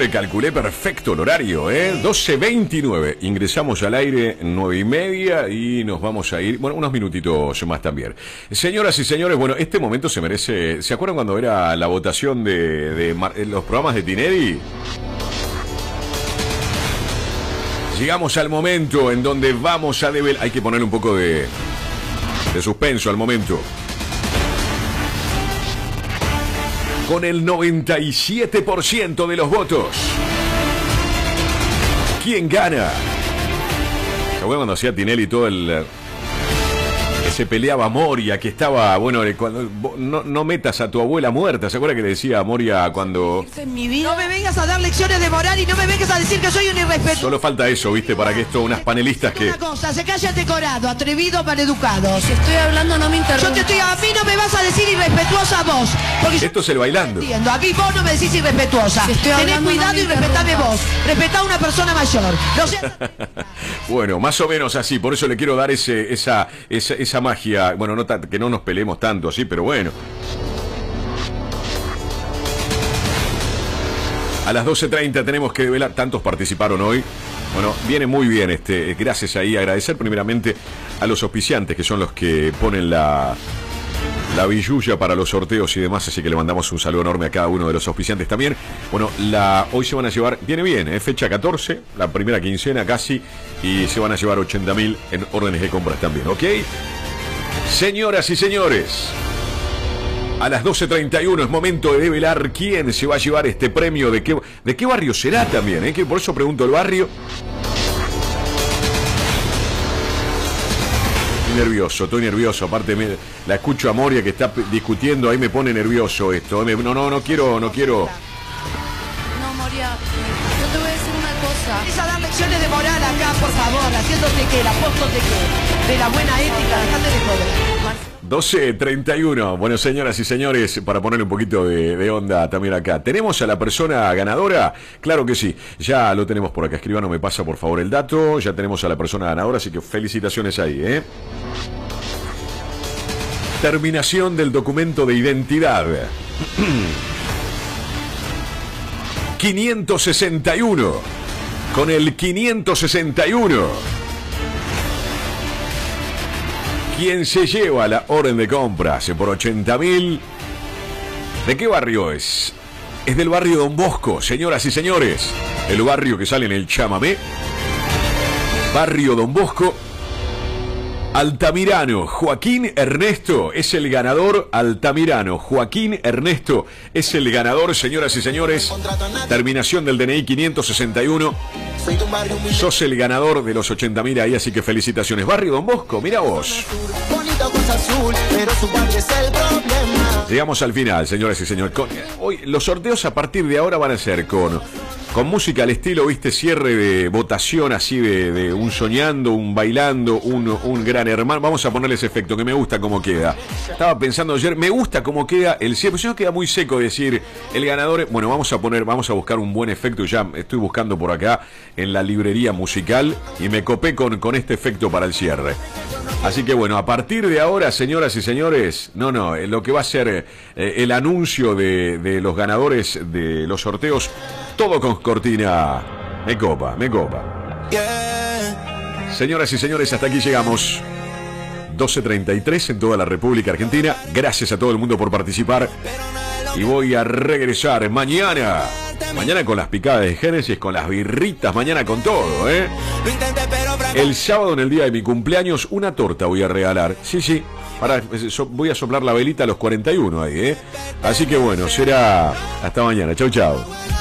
le calculé perfecto el horario, 12:29. Ingresamos al aire 9:30 y nos vamos a ir, bueno, unos minutitos más también. Señoras y señores, bueno, este momento se merece. ¿Se acuerdan cuando era la votación de los programas de Tinelli? Llegamos al momento en donde vamos a develar. Hay que poner un poco de suspenso al momento. Con el 97% de los votos, ¿quién gana? ¿Se acuerdan cuando hacía Tinelli todo el... que se peleaba a Moria, que estaba, bueno, cuando no metas a tu abuela muerta? ¿Se acuerda que le decía a Moria cuando... No me vengas a dar lecciones de moral y no me vengas a decir que soy un irrespetuoso. Solo falta eso, ¿viste? Para que esto, unas panelistas que... Una cosa, se calla decorado, atrevido, maleducado. Si estoy hablando no me interrumpas. A mí no me vas a decir irrespetuosa vos. Porque esto es el bailando. Entiendo, aquí vos no me decís irrespetuosa. Si tenés cuidado y respetame vos. Respetá a una persona mayor. No seas... Bueno, más o menos así, por eso le quiero dar esa magia. Bueno, que no nos peleemos tanto así, pero bueno. A las 12:30 tenemos que develar. Tantos participaron hoy. Bueno, viene muy bien gracias ahí. Agradecer primeramente a los auspiciantes, que son los que ponen la billulla para los sorteos y demás, así que le mandamos un saludo enorme a cada uno de los auspiciantes también. Bueno, hoy se van a llevar, viene bien, fecha 14, la primera quincena casi, y se van a llevar 80.000 en órdenes de compras también, ¿ok? Señoras y señores, a las 12:31 es momento de develar quién se va a llevar este premio, de qué barrio será también, que por eso pregunto el barrio. Estoy nervioso, aparte la escucho a Moria que está discutiendo, ahí me pone nervioso esto. No quiero. No, Moria, yo te voy a decir una cosa. Venís a dar lecciones de moral acá, por favor, haciéndote que, apóstote que, de la buena ética, dejate de joder. 12:31. Bueno, señoras y señores, para ponerle un poquito de onda también acá. ¿Tenemos a la persona ganadora? Claro que sí. Ya lo tenemos por acá. Escribano, me pasa por favor el dato. Ya tenemos a la persona ganadora, así que felicitaciones ahí, Terminación del documento de identidad. 561. Con el 561. ¿Quién se lleva la orden de compras por 80.000? ¿De qué barrio es? Es del barrio Don Bosco, señoras y señores. El barrio que sale en el chamamé. Barrio Don Bosco. Altamirano, Joaquín Ernesto es el ganador. Altamirano, Joaquín Ernesto es el ganador, señoras y señores. Terminación del DNI 561. Sos el ganador de los 80.000 ahí, así que felicitaciones. Barrio Don Bosco, mira vos. Llegamos al final, señoras y señores. Hoy los sorteos a partir de ahora van a ser con música al estilo, viste, cierre de votación así de un soñando, un bailando, un gran hermano. Vamos a ponerle ese efecto que me gusta cómo queda. Estaba pensando ayer, me gusta cómo queda el cierre, pero no queda muy seco decir el ganador. Bueno, vamos a buscar un buen efecto. Ya estoy buscando por acá en la librería musical y me copé con este efecto para el cierre. Así que bueno, a partir de ahora, señoras y señores, lo que va a ser el anuncio de los ganadores de los sorteos, todo con cortina. Me copa. Señoras y señores, hasta aquí llegamos. 12:33 en toda la República Argentina. Gracias a todo el mundo por participar. Y voy a regresar mañana con las picadas de Génesis, con las birritas, mañana con todo, El sábado, en el día de mi cumpleaños, una torta voy a regalar. Sí. Voy a soplar la velita a los 41 ahí, Así que bueno, será hasta mañana. Chau.